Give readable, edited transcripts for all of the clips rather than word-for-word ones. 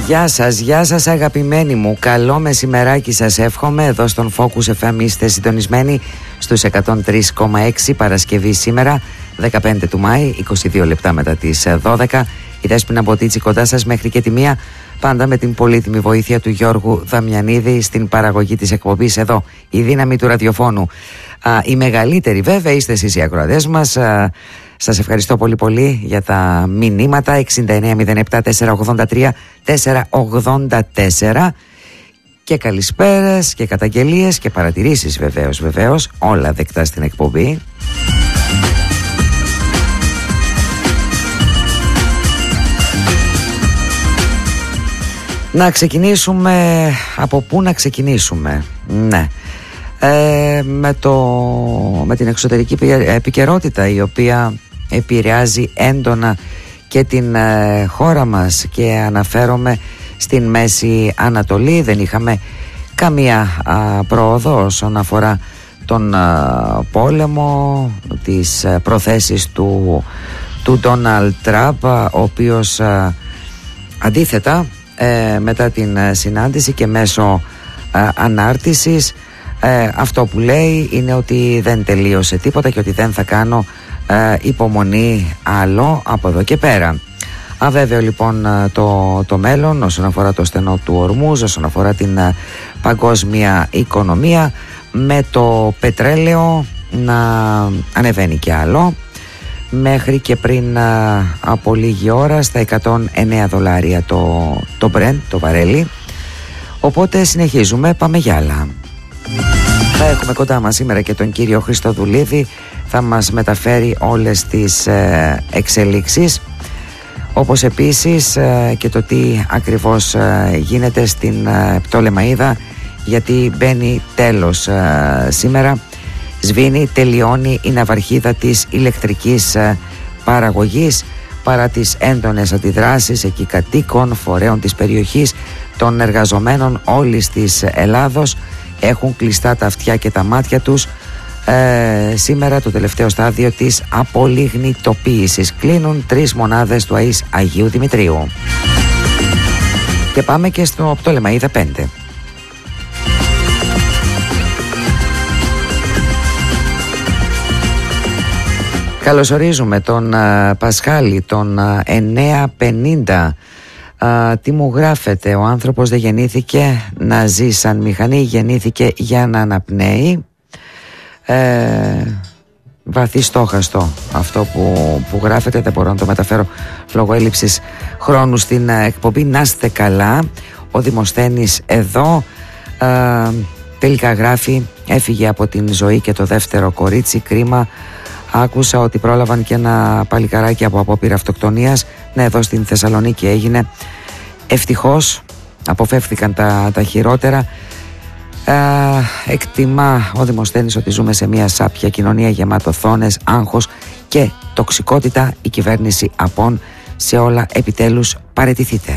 Γεια σας αγαπημένοι μου. Καλό μεσημεράκι σας εύχομαι. Εδώ στον Focus FM είστε συντονισμένοι στους 103,6 Παρασκευή σήμερα 15 του Μάη, 22 λεπτά μετά τις 12. Η Δέσποινα Μποτίτσι κοντά σας μέχρι και τη 1, πάντα με την πολύτιμη βοήθεια του Γιώργου Δαμιανίδη στην παραγωγή της εκπομπής. Εδώ η δύναμη του ραδιοφώνου. Η μεγαλύτερη βέβαια είστε εσείς οι ακροατές μας. Σας ευχαριστώ πολύ πολύ για τα μηνύματα. 6907-483-484 και καλησπέρας και καταγγελίες και παρατηρήσεις βεβαίως, όλα δεκτά στην εκπομπή. Να ξεκινήσουμε. Από πού να ξεκινήσουμε? Ναι, με την εξωτερική επικαιρότητα, η οποία επηρεάζει έντονα και την χώρα μας, και αναφέρομαι στην Μέση Ανατολή. Δεν είχαμε καμία πρόοδο όσον αφορά τον πόλεμο, τις προθέσεις του Ντόναλντ Τραμπ, ο οποίος αντίθετα μετά την συνάντηση και μέσω ανάρτησης αυτό που λέει είναι ότι δεν τελείωσε τίποτα και ότι δεν θα κάνω υπομονή άλλο από εδώ και πέρα. Αβέβαιο λοιπόν το μέλλον όσον αφορά το στενό του Ορμούζ, όσον αφορά την παγκόσμια οικονομία, με το πετρέλαιο να ανεβαίνει κι άλλο μέχρι και πριν από λίγη ώρα στα $109 το Brent, το βαρέλι. Οπότε συνεχίζουμε, πάμε για άλλα. Θα έχουμε κοντά μας σήμερα και τον κύριο Χριστοδουλίδη. Θα μας μεταφέρει όλες τις εξελίξεις, όπως επίσης και το τι ακριβώς γίνεται στην Πτολεμαΐδα, γιατί μπαίνει τέλος σήμερα. Σβήνει, τελειώνει η ναυαρχίδα της ηλεκτρικής παραγωγής, παρά τις έντονες αντιδράσεις εκεί κατοίκων, φορέων της περιοχής, των εργαζομένων όλης της Ελλάδος. Έχουν κλειστά τα αυτιά και τα μάτια τους σήμερα, το τελευταίο στάδιο της απολιγνητοποίησης. Κλείνουν 3 μονάδες του ΑΙΣ Αγίου Δημητρίου. Και πάμε και στο Πτολεμαΐδα 5. Καλωσορίζουμε τον Πασχάλη, τον 950. Τι μου γράφετε? Ο άνθρωπος δεν γεννήθηκε να ζει σαν μηχανή, γεννήθηκε για να αναπνέει. Βαθύ στόχαστο αυτό που γράφετε. Δεν μπορώ να το μεταφέρω λόγω έλλειψης χρόνου στην εκπομπή. Να είστε καλά. Ο Δημοσθένης εδώ τελικά γράφει: έφυγε από την ζωή και το δεύτερο κορίτσι, κρίμα. Άκουσα ότι πρόλαβαν και ένα παλικαράκι από απόπειρα αυτοκτονίας. Ναι, εδώ στην Θεσσαλονίκη έγινε. Ευτυχώς αποφεύθηκαν τα χειρότερα. Εκτιμά ο Δημοσθένης ότι ζούμε σε μια σάπια κοινωνία γεμάτο θόνες, άγχος και τοξικότητα. Η κυβέρνηση απόν σε όλα επιτέλους παραιτηθείτε.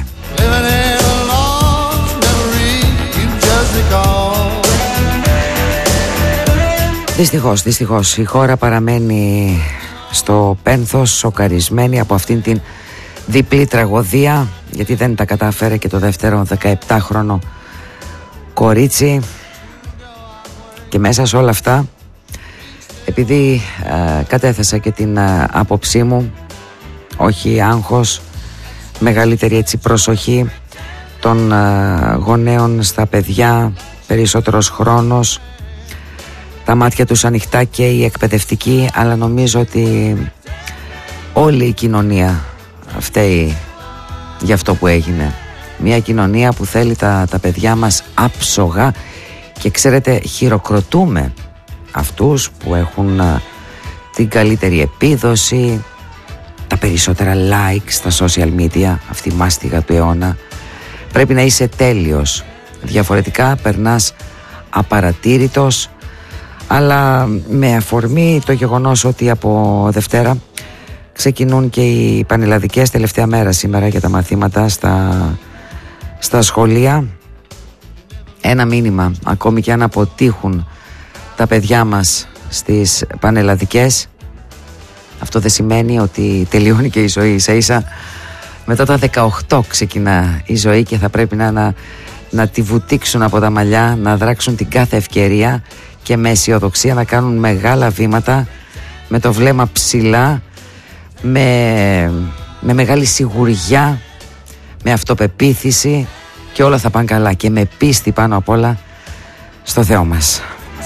Δυστυχώς η χώρα παραμένει στο πένθος, σοκαρισμένη από αυτήν την διπλή τραγωδία, γιατί δεν τα κατάφερε και το δεύτερο 17χρονο κορίτσι. Και μέσα σε όλα αυτά, επειδή κατέθεσα και την άποψή μου, όχι άγχος, μεγαλύτερη έτσι προσοχή των γονέων στα παιδιά, περισσότερος χρόνος, τα μάτια τους ανοιχτά και οι εκπαιδευτικοί, αλλά νομίζω ότι όλη η κοινωνία φταίει για αυτό που έγινε. Μια κοινωνία που θέλει τα παιδιά μας άψογα, και ξέρετε, χειροκροτούμε αυτούς που έχουν την καλύτερη επίδοση, τα περισσότερα likes στα social media, αυτή η μάστιγα του αιώνα. Πρέπει να είσαι τέλειος, διαφορετικά περνάς απαρατήρητος. Αλλά με αφορμή το γεγονός ότι από Δευτέρα ξεκινούν και οι πανελλαδικές, τελευταία μέρα σήμερα για τα μαθήματα στα σχολεία, ένα μήνυμα: ακόμη και αν αποτύχουν τα παιδιά μας στις πανελλαδικές, αυτό δεν σημαίνει ότι τελειώνει και η ζωή. Ίσα ίσα Μετά τα 18 ξεκινά η ζωή και θα πρέπει να τη βουτήξουν από τα μαλλιά, να δράξουν την κάθε ευκαιρία και με αισιοδοξία να κάνουν μεγάλα βήματα, με το βλέμμα ψηλά, με μεγάλη σιγουριά, με αυτοπεποίθηση, και όλα θα πάνε καλά, και με πίστη πάνω απ' όλα στο Θεό μας.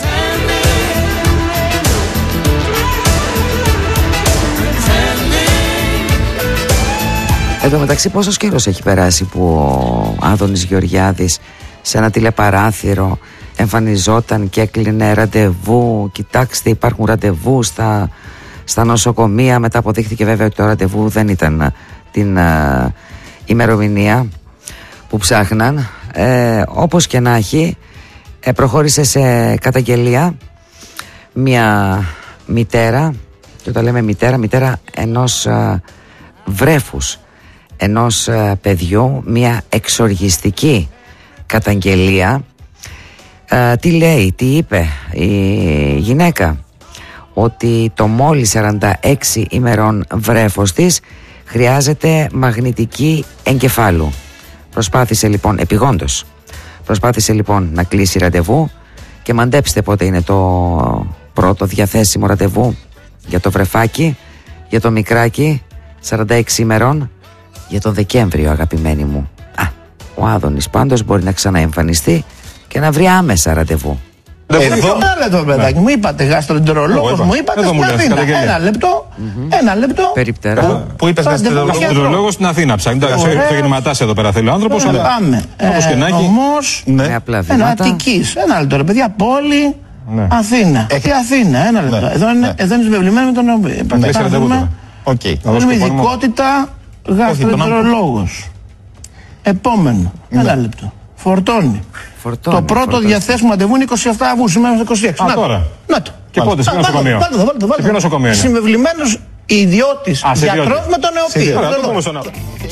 Εν τω μεταξύ, πόσος καιρός έχει περάσει που ο Άδωνης Γεωργιάδης σε ένα τηλεπαράθυρο εμφανιζόταν και έκλεινε ραντεβού. Κοιτάξτε, υπάρχουν ραντεβού στα νοσοκομεία. Μετά αποδείχθηκε βέβαια ότι το ραντεβού δεν ήταν την ημερομηνία που ψάχναν. Όπως και να έχει, προχώρησε σε καταγγελία μια μητέρα, και όταν λέμε μητέρα ενός βρέφους, ενός παιδιού, μια εξοργιστική καταγγελία. Τι λέει, τι είπε η γυναίκα? Ότι το μόλις 46 ημερών βρέφος της χρειάζεται μαγνητική εγκεφάλου. Προσπάθησε λοιπόν, επειγόντως, να κλείσει ραντεβού, και μαντέψτε πότε είναι το πρώτο διαθέσιμο ραντεβού για το βρεφάκι, για το μικράκι 46 ημερών? Για τον Δεκέμβριο, αγαπημένοι μου. Ο Άδωνης πάντως μπορεί να ξαναεμφανιστεί και να βρει άμεσα ραντεβού. Εδώ λεπτό, παιδάκι μου, είπατε γαστροεντερολόγος, μου είπατε στην Αθήνα. Ένα λεπτό. Περιπτέρα. Που είπες γαστροεντερολόγος στην Αθήνα. Ψάχνει το γεννηματάς εδώ πέρα, θέλει ο άνθρωπος. Πάμε. Όμως, Αττικής. Ένα λεπτό, ρε παιδιά, πόλη, Αθήνα. Τι Αθήνα, ένα λεπτό. Εδώ είναι συμβεβλημένο με τον οποίο. Έχουμε ειδικότητα γαστροεντερολόγος. Επόμενο. Ένα λεπτό. Φορτώνει. Το πρώτο διαθέσιμο ραντεβού είναι 27 Αυγούστου, σήμερα 26. Να το. Και πότε, σε ποιο νοσοκομείο? Σε ποιο νοσοκομείο είναι? Συμβεβλημένος ιδιώτης γιατρός με τον νεοπείο.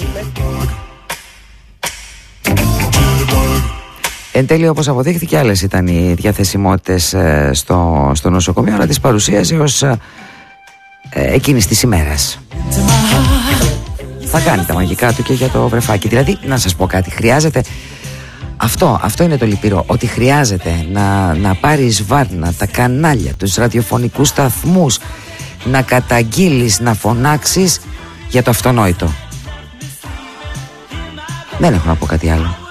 Εν τέλει, όπως αποδείχθηκε, άλλες ήταν οι διαθεσιμότητες στο νοσοκομείο, αλλά τις παρουσίαζε ως εκείνης της ημέρας. Θα κάνει τα μαγικά του και για το βρεφάκι. Δηλαδή, να σας πω κάτι, χρειάζεται αυτό είναι το λυπηρό, ότι χρειάζεται να πάρεις βάρνα τα κανάλια, τους ραδιοφωνικούς σταθμούς, να καταγγείλεις, να φωνάξεις για το αυτονόητο. Δεν έχω να πω κάτι άλλο.